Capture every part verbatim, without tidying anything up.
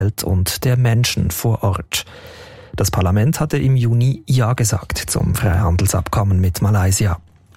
und der Menschen vor Ort. Das Parlament hatte im Juni Ja gesagt zum Freihandelsabkommen mit Malaysia.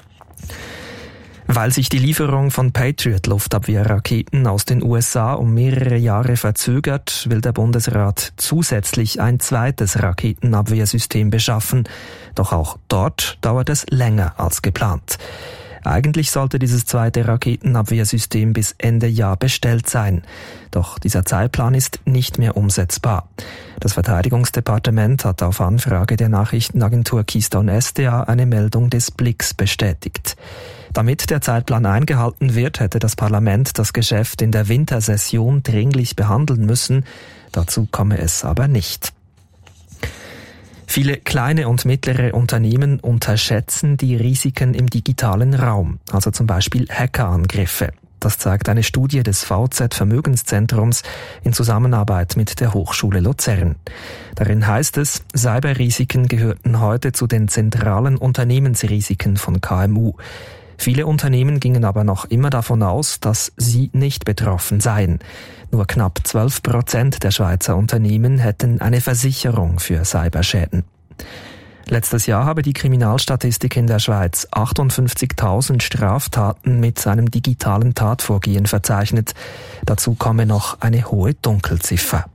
Weil sich die Lieferung von Patriot-Luftabwehrraketen aus den U S A um mehrere Jahre verzögert, will der Bundesrat zusätzlich ein zweites Raketenabwehrsystem beschaffen. Doch auch dort dauert es länger als geplant. Eigentlich sollte dieses zweite Raketenabwehrsystem bis Ende Jahr bestellt sein. Doch dieser Zeitplan ist nicht mehr umsetzbar. Das Verteidigungsdepartement hat auf Anfrage der Nachrichtenagentur Keystone S D A eine Meldung des Blicks bestätigt. Damit der Zeitplan eingehalten wird, hätte das Parlament das Geschäft in der Wintersession dringlich behandeln müssen. Dazu komme es aber nicht. Viele kleine und mittlere Unternehmen unterschätzen die Risiken im digitalen Raum, also zum Beispiel Hackerangriffe. Das zeigt eine Studie des V Z Vermögenszentrums in Zusammenarbeit mit der Hochschule Luzern. Darin heißt es, Cyberrisiken gehörten heute zu den zentralen Unternehmensrisiken von K M U. Viele Unternehmen gingen aber noch immer davon aus, dass sie nicht betroffen seien. Nur knapp zwölf Prozent der Schweizer Unternehmen hätten eine Versicherung für Cyberschäden. Letztes Jahr habe die Kriminalstatistik in der Schweiz achtundfünfzigtausend Straftaten mit einem digitalen Tatvorgehen verzeichnet. Dazu komme noch eine hohe Dunkelziffer.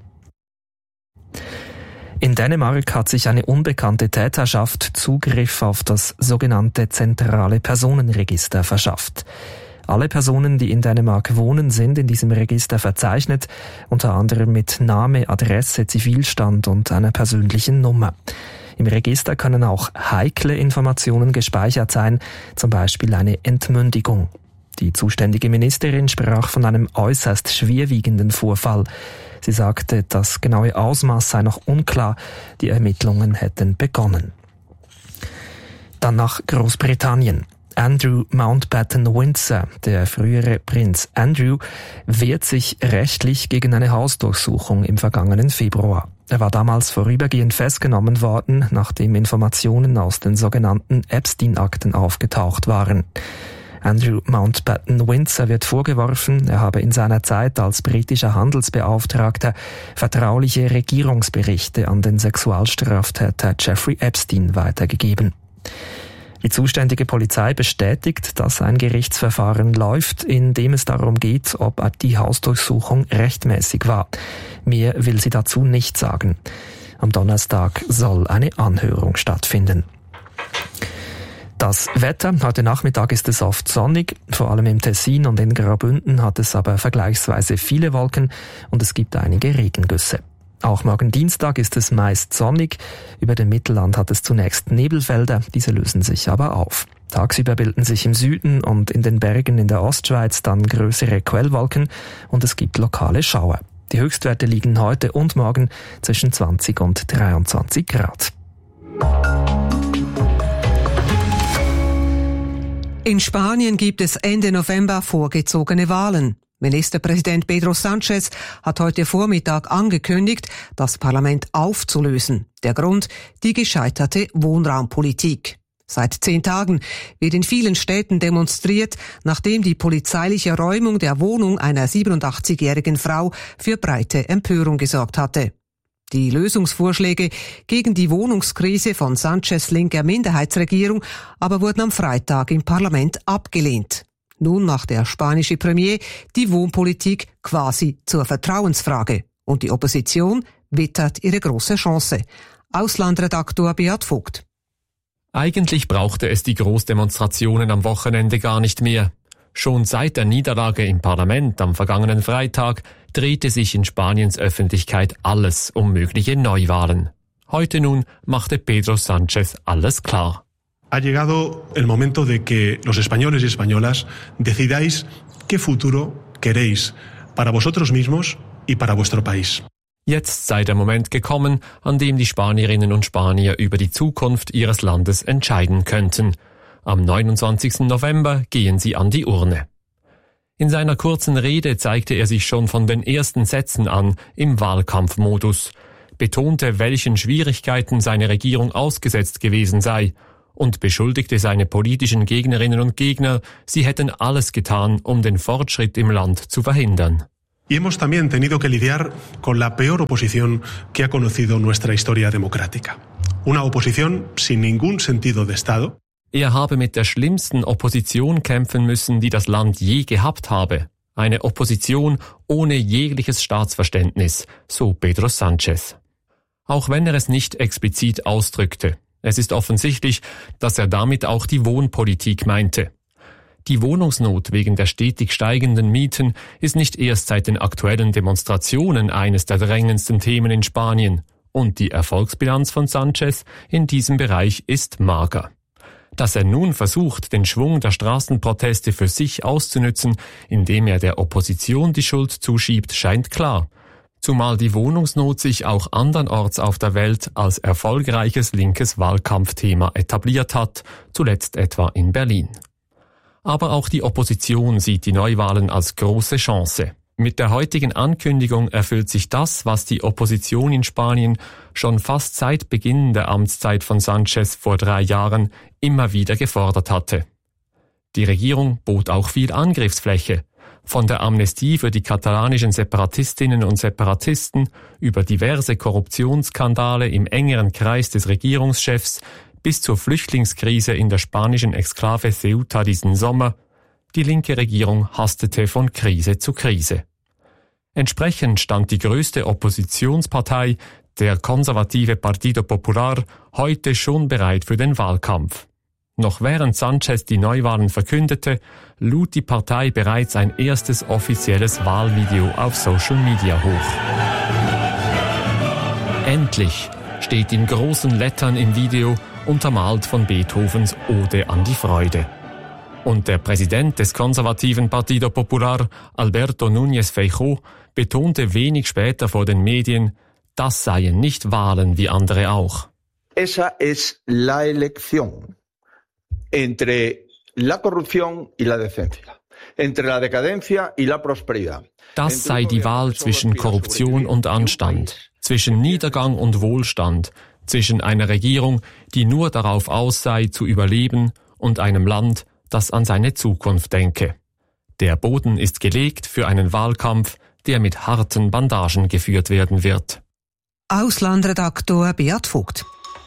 In Dänemark hat sich eine unbekannte Täterschaft Zugriff auf das sogenannte zentrale Personenregister verschafft. Alle Personen, die in Dänemark wohnen, sind in diesem Register verzeichnet, unter anderem mit Name, Adresse, Zivilstand und einer persönlichen Nummer. Im Register können auch heikle Informationen gespeichert sein, zum Beispiel eine Entmündigung. Die zuständige Ministerin sprach von einem äußerst schwerwiegenden Vorfall. Sie sagte, das genaue Ausmaß sei noch unklar, die Ermittlungen hätten begonnen. Dann nach Großbritannien. Andrew Mountbatten-Windsor, der frühere Prinz Andrew, wehrt sich rechtlich gegen eine Hausdurchsuchung im vergangenen Februar. Er war damals vorübergehend festgenommen worden, nachdem Informationen aus den sogenannten Epstein-Akten aufgetaucht waren. Andrew Mountbatten-Windsor wird vorgeworfen, er habe in seiner Zeit als britischer Handelsbeauftragter vertrauliche Regierungsberichte an den Sexualstraftäter Jeffrey Epstein weitergegeben. Die zuständige Polizei bestätigt, dass ein Gerichtsverfahren läuft, in dem es darum geht, ob die Hausdurchsuchung rechtmäßig war. Mehr will sie dazu nicht sagen. Am Donnerstag soll eine Anhörung stattfinden. Das Wetter. Heute Nachmittag ist es oft sonnig, vor allem im Tessin und in Graubünden hat es aber vergleichsweise viele Wolken und es gibt einige Regengüsse. Auch morgen Dienstag ist es meist sonnig. Über dem Mittelland hat es zunächst Nebelfelder, diese lösen sich aber auf. Tagsüber bilden sich im Süden und in den Bergen in der Ostschweiz dann größere Quellwolken und es gibt lokale Schauer. Die Höchstwerte liegen heute und morgen zwischen zwanzig und dreiundzwanzig Grad. In Spanien gibt es Ende November vorgezogene Wahlen. Ministerpräsident Pedro Sánchez hat heute Vormittag angekündigt, das Parlament aufzulösen. Der Grund: die gescheiterte Wohnraumpolitik. Seit zehn Tagen wird in vielen Städten demonstriert, nachdem die polizeiliche Räumung der Wohnung einer siebenundachtzigjährigen Frau für breite Empörung gesorgt hatte. Die Lösungsvorschläge gegen die Wohnungskrise von Sánchez linker Minderheitsregierung aber wurden am Freitag im Parlament abgelehnt. Nun macht der spanische Premier die Wohnpolitik quasi zur Vertrauensfrage und die Opposition wittert ihre große Chance. Auslandredaktor Beat Vogt. Eigentlich brauchte es die Großdemonstrationen am Wochenende gar nicht mehr. Schon seit der Niederlage im Parlament am vergangenen Freitag drehte sich in Spaniens Öffentlichkeit alles um mögliche Neuwahlen. Heute nun machte Pedro Sánchez alles klar. Ha llegado el momento de que los españoles y españolas decidáis qué futuro queréis para vosotros mismos y para vuestro país. Jetzt sei der Moment gekommen, an dem die Spanierinnen und Spanier über die Zukunft ihres Landes entscheiden könnten. Am neunundzwanzigsten November gehen sie an die Urne. In seiner kurzen Rede zeigte er sich schon von den ersten Sätzen an im Wahlkampfmodus, betonte, welchen Schwierigkeiten seine Regierung ausgesetzt gewesen sei und beschuldigte seine politischen Gegnerinnen und Gegner, sie hätten alles getan, um den Fortschritt im Land zu verhindern. Y hemos también tenido que lidiar con la peor oposición que ha conocido nuestra historia democrática. Una oposición sin ningún sentido de Estado. Er habe mit der schlimmsten Opposition kämpfen müssen, die das Land je gehabt habe. Eine Opposition ohne jegliches Staatsverständnis, so Pedro Sánchez. Auch wenn er es nicht explizit ausdrückte. Es ist offensichtlich, dass er damit auch die Wohnpolitik meinte. Die Wohnungsnot wegen der stetig steigenden Mieten ist nicht erst seit den aktuellen Demonstrationen eines der drängendsten Themen in Spanien. Und die Erfolgsbilanz von Sánchez in diesem Bereich ist mager. Dass er nun versucht, den Schwung der Straßenproteste für sich auszunützen, indem er der Opposition die Schuld zuschiebt, scheint klar. Zumal die Wohnungsnot sich auch andernorts auf der Welt als erfolgreiches linkes Wahlkampfthema etabliert hat, zuletzt etwa in Berlin. Aber auch die Opposition sieht die Neuwahlen als große Chance. Mit der heutigen Ankündigung erfüllt sich das, was die Opposition in Spanien schon fast seit Beginn der Amtszeit von Sánchez vor drei Jahren immer wieder gefordert hatte. Die Regierung bot auch viel Angriffsfläche. Von der Amnestie für die katalanischen Separatistinnen und Separatisten über diverse Korruptionsskandale im engeren Kreis des Regierungschefs bis zur Flüchtlingskrise in der spanischen Exklave Ceuta diesen Sommer. Die linke Regierung hastete von Krise zu Krise. Entsprechend stand die größte Oppositionspartei, der konservative Partido Popular, heute schon bereit für den Wahlkampf. Noch während Sánchez die Neuwahlen verkündete, lud die Partei bereits ein erstes offizielles Wahlvideo auf Social Media hoch. Endlich steht in großen Lettern im Video, untermalt von Beethovens Ode an die Freude. Und der Präsident des konservativen Partido Popular, Alberto Núñez Feijóo, betonte wenig später vor den Medien, das seien nicht Wahlen wie andere auch. Esa es la elección entre la corrupción y la decencia, entre la decadencia y la prosperidad. Das sei die Wahl zwischen Korruption und Anstand, zwischen Niedergang und Wohlstand, zwischen einer Regierung, die nur darauf aus sei, zu überleben, und einem Land, das an seine Zukunft denke. Der Boden ist gelegt für einen Wahlkampf, der mit harten Bandagen geführt werden wird. Auslandredaktor Beat Vogt.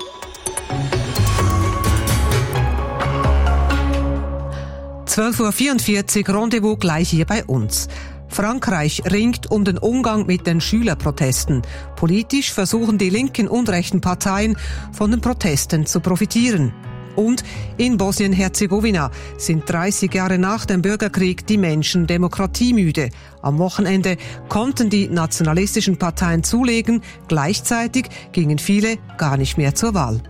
zwölf Uhr vierundvierzig, Rendezvous gleich hier bei uns. Frankreich ringt um den Umgang mit den Schülerprotesten. Politisch versuchen die linken und rechten Parteien von den Protesten zu profitieren. Und in Bosnien-Herzegowina sind dreißig Jahre nach dem Bürgerkrieg die Menschen demokratiemüde. Am Wochenende konnten die nationalistischen Parteien zulegen, gleichzeitig gingen viele gar nicht mehr zur Wahl.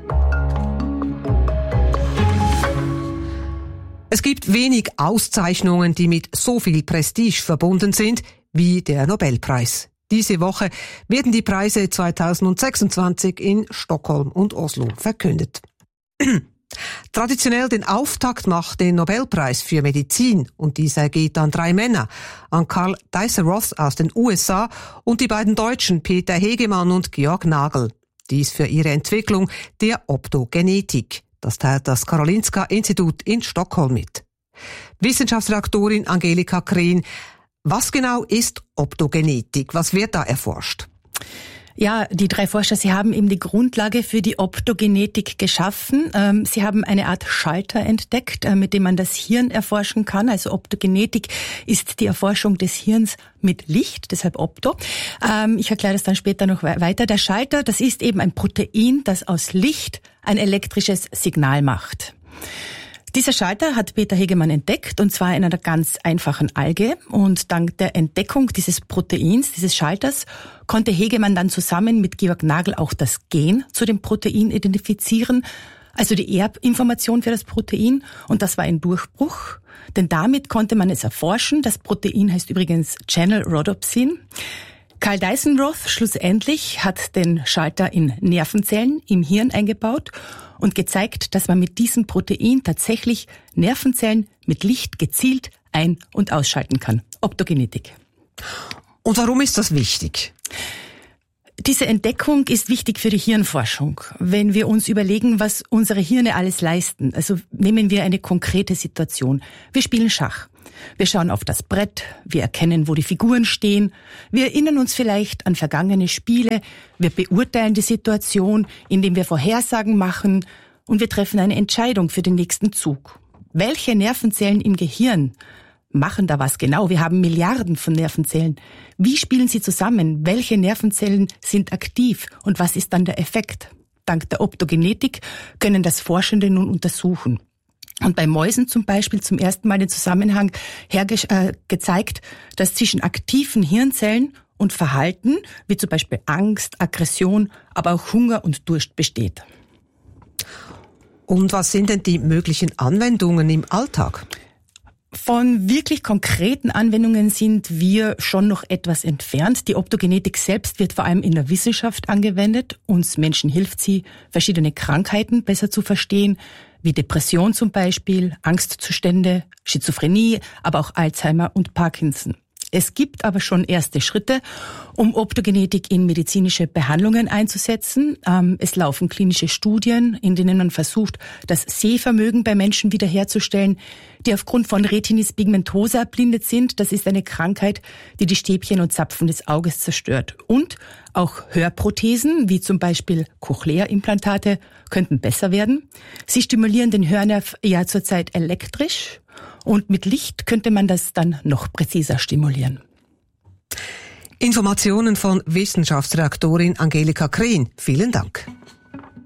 Es gibt wenig Auszeichnungen, die mit so viel Prestige verbunden sind wie der Nobelpreis. Diese Woche werden die Preise zweitausendsechsundzwanzig in Stockholm und Oslo verkündet. Traditionell den Auftakt macht den Nobelpreis für Medizin und dieser geht an drei Männer, an Karl Deiseroth aus den U S A und die beiden Deutschen Peter Hegemann und Georg Nagel. Dies für ihre Entwicklung der Optogenetik. Das teilt das Karolinska-Institut in Stockholm mit. Wissenschaftsredaktorin Angelika Krehn, was genau ist Optogenetik? Was wird da erforscht? Ja, die drei Forscher, sie haben eben die Grundlage für die Optogenetik geschaffen. Sie haben eine Art Schalter entdeckt, mit dem man das Hirn erforschen kann. Also Optogenetik ist die Erforschung des Hirns mit Licht, deshalb Opto. Ich erkläre das dann später noch weiter. Der Schalter, das ist eben ein Protein, das aus Licht ein elektrisches Signal macht. Dieser Schalter hat Peter Hegemann entdeckt, und zwar in einer ganz einfachen Alge. Und dank der Entdeckung dieses Proteins, dieses Schalters, konnte Hegemann dann zusammen mit Georg Nagel auch das Gen zu dem Protein identifizieren, also die Erbinformation für das Protein. Und das war ein Durchbruch, denn damit konnte man es erforschen. Das Protein heißt übrigens Channel Rhodopsin. Karl Deiseroth schlussendlich hat den Schalter in Nervenzellen im Hirn eingebaut und gezeigt, dass man mit diesem Protein tatsächlich Nervenzellen mit Licht gezielt ein- und ausschalten kann. Optogenetik. Und warum ist das wichtig? Diese Entdeckung ist wichtig für die Hirnforschung. Wenn wir uns überlegen, was unsere Hirne alles leisten, also nehmen wir eine konkrete Situation. Wir spielen Schach. Wir schauen auf das Brett, wir erkennen, wo die Figuren stehen, wir erinnern uns vielleicht an vergangene Spiele, wir beurteilen die Situation, indem wir Vorhersagen machen und wir treffen eine Entscheidung für den nächsten Zug. Welche Nervenzellen im Gehirn machen da was genau? Wir haben Milliarden von Nervenzellen. Wie spielen sie zusammen? Welche Nervenzellen sind aktiv und was ist dann der Effekt? Dank der Optogenetik können das Forschende nun untersuchen. Und bei Mäusen zum Beispiel zum ersten Mal den Zusammenhang herge- äh, gezeigt, dass zwischen aktiven Hirnzellen und Verhalten, wie zum Beispiel Angst, Aggression, aber auch Hunger und Durst besteht. Und was sind denn die möglichen Anwendungen im Alltag? Von wirklich konkreten Anwendungen sind wir schon noch etwas entfernt. Die Optogenetik selbst wird vor allem in der Wissenschaft angewendet. Uns Menschen hilft sie, verschiedene Krankheiten besser zu verstehen, wie Depression zum Beispiel, Angstzustände, Schizophrenie, aber auch Alzheimer und Parkinson. Es gibt aber schon erste Schritte, um Optogenetik in medizinische Behandlungen einzusetzen. Ähm, es laufen klinische Studien, in denen man versucht, das Sehvermögen bei Menschen wiederherzustellen, die aufgrund von Retinitis pigmentosa erblindet sind. Das ist eine Krankheit, die die Stäbchen und Zapfen des Auges zerstört. Und auch Hörprothesen, wie zum Beispiel Cochlea-Implantate, könnten besser werden. Sie stimulieren den Hörnerv ja zurzeit elektrisch. Und mit Licht könnte man das dann noch präziser stimulieren. Informationen von Wissenschaftsredaktorin Angelika Krehn. Vielen Dank.